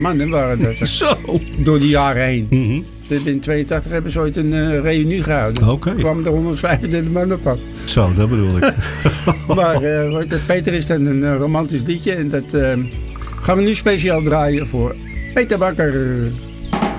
mannen waren dat. Zo. Door de jaren heen. Mhm. In 82 hebben ze ooit een reunie gehouden. Oké. Er kwamen er 135 man op af. Zo, dat bedoel ik. Maar Peter is dan een romantisch liedje. En dat gaan we nu speciaal draaien voor Peter Bakker.